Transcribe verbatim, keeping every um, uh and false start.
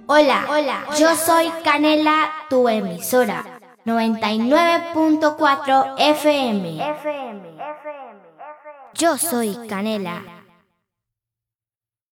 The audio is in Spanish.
Hola, hola, yo soy Canela, tu emisora, noventa y nueve punto cuatro F M. Yo soy Canela.